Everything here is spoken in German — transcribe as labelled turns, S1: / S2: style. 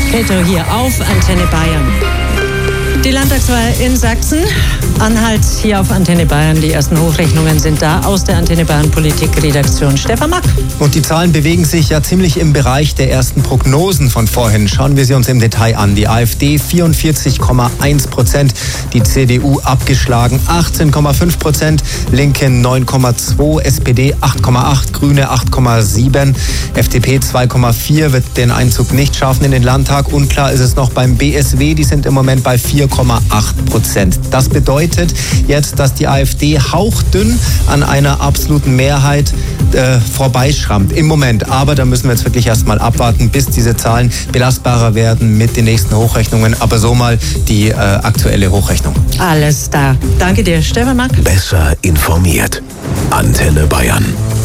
S1: Kato hier auf Antenne Bayern. Die Landtagswahl in Sachsen. Anhalt hier auf Antenne Bayern. Die ersten Hochrechnungen sind da aus der Antenne Bayern Politikredaktion. Stefan Mack.
S2: Und die Zahlen bewegen sich ja ziemlich im Bereich der ersten Prognosen von vorhin. Schauen wir sie uns im Detail an. Die AfD 44,1%, die CDU abgeschlagen 18,5%, Linke 9,2%, SPD 8,8%, Grüne 8,7%, FDP 2,4% wird den Einzug nicht schaffen in den Landtag. Unklar ist es noch beim BSW, die sind im Moment bei 4,8%. Das bedeutet jetzt, dass die AfD hauchdünn an einer absoluten Mehrheit vorbeischrammt im Moment. Aber da müssen wir jetzt wirklich erstmal abwarten, bis diese Zahlen belastbarer werden mit den nächsten Hochrechnungen. Aber so mal die aktuelle Hochrechnung.
S1: Alles da. Danke dir, Stefan Mack.
S3: Besser informiert. Antenne Bayern.